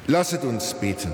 Lasset uns beten.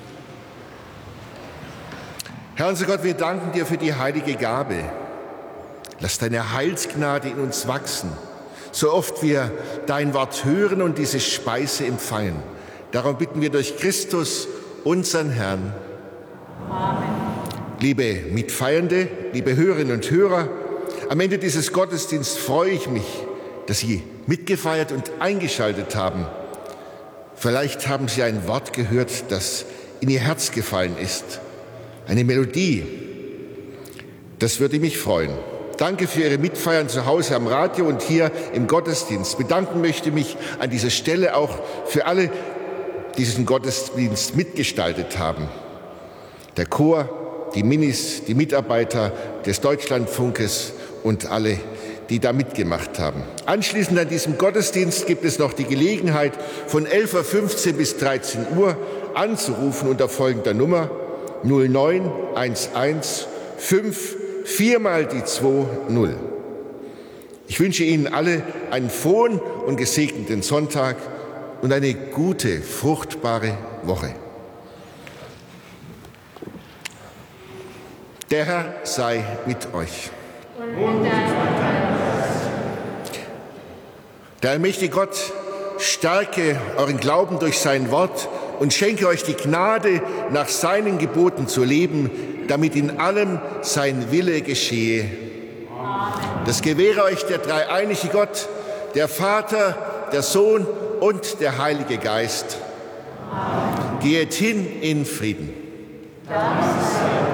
Herr unser Gott, wir danken dir für die heilige Gabe. Lass deine Heilsgnade in uns wachsen, so oft wir dein Wort hören und diese Speise empfangen. Darum bitten wir durch Christus, unseren Herrn. Amen. Liebe Mitfeiernde, liebe Hörerinnen und Hörer, am Ende dieses Gottesdienstes freue ich mich, dass Sie mitgefeiert und eingeschaltet haben. Vielleicht haben Sie ein Wort gehört, das in Ihr Herz gefallen ist. Eine Melodie. Das würde mich freuen. Danke für Ihre Mitfeiern zu Hause am Radio und hier im Gottesdienst. Bedanken möchte mich an dieser Stelle auch für alle, die diesen Gottesdienst mitgestaltet haben. Der Chor, die Minis, die Mitarbeiter des Deutschlandfunkes und alle, die da mitgemacht haben. Anschließend an diesem Gottesdienst gibt es noch die Gelegenheit, von 11.15 Uhr bis 13 Uhr anzurufen unter folgender Nummer 0911 5 4 mal die 20. Ich wünsche Ihnen alle einen frohen und gesegneten Sonntag und eine gute, fruchtbare Woche. Der Herr sei mit euch. Der allmächtige Gott stärke euren Glauben durch sein Wort und schenke euch die Gnade, nach seinen Geboten zu leben, damit in allem sein Wille geschehe. Amen. Das gewähre euch der dreieinige Gott, der Vater, der Sohn und der Heilige Geist. Amen. Geht hin in Frieden. Dank sei